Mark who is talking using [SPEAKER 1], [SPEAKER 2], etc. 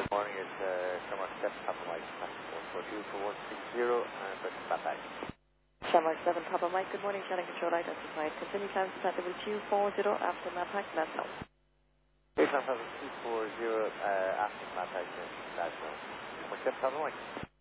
[SPEAKER 1] Morning, it's Shamrock 7, Papa Mike, 442 for 160, and press map back.
[SPEAKER 2] Shamrock 7, Papa Mike, good morning, channel control identified. Continue time to level 240 after map back, last now.
[SPEAKER 1] Based on 240 after map back, last now. Shamrock 7, Papa Mike.